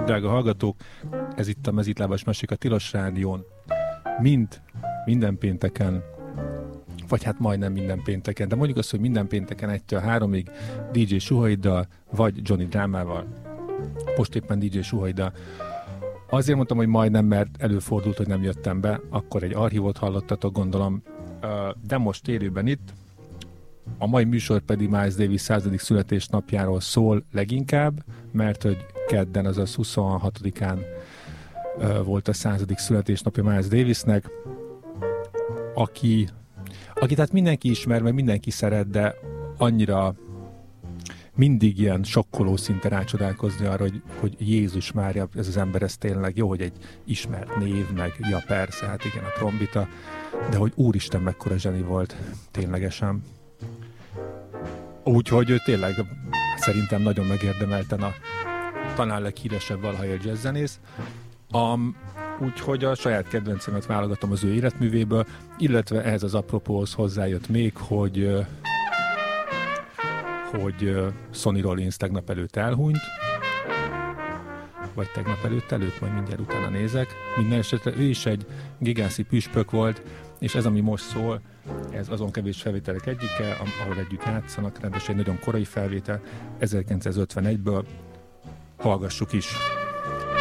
Drága hallgatók, ez itt a Mezítlábas Mesék a Tilos Rádión. Minden pénteken, vagy hát majdnem minden pénteken, de mondjuk azt, hogy minden pénteken 1-től 3-ig DJ Suhaiddal, vagy Johnny Drámával. Most éppen DJ Suhaiddal. Azért mondtam, hogy majdnem, mert előfordult, hogy nem jöttem be, akkor egy archívot hallottatok, gondolom, de most élőben itt. A mai műsor pedig Miles Davis 100. születésnapjáról szól leginkább, mert hogy kedden, azaz 26-án volt a 100. születésnapja Miles Davisnek, aki tehát mindenki ismer, meg mindenki szeret, de annyira mindig ilyen sokkoló szinte rácsodálkozni arra, hogy Jézus Mária, ez az ember, ez tényleg jó, hogy egy ismert név, meg ja persze, hát igen, a trombita, de hogy úristen mekkora zseni volt, ténylegesen. Úgyhogy ő tényleg szerintem nagyon megérdemelten a talán leghíresebb valaha élt jazzzenész. Úgyhogy a saját kedvencemet válogatom az ő életművéből, illetve ehhez az apropóhoz hozzájött még, hogy Sonny Rollins tegnap előtt elhunyt, vagy tegnap előtt, majd mindjárt utána nézek. Minden esetre ő is egy gigászi püspök volt, és ez, ami most szól, ez azon kevés felvételek egyike, ahol együtt játszanak, rendesen egy nagyon korai felvétel, 1951-ből. Hallgassuk is!